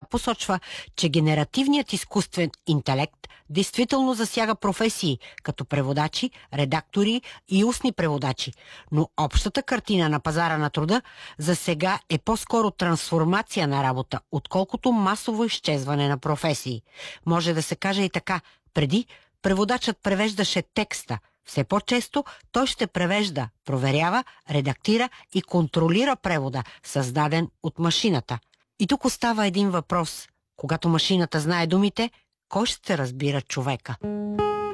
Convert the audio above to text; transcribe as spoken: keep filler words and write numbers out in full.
посочва, че генеративният изкуствен интелект действително засяга професии, като преводачи, редактори и устни преводачи. Но общата картина на пазара на труда за сега е по-скоро трансформация на работа, отколкото масово изчезване на професии. Може да се каже и така: преди преводачът превеждаше текста, все по-често той ще превежда, проверява, редактира и контролира превода, създаден от машината. И тук остава един въпрос: когато машината знае думите, кой ще разбира човека?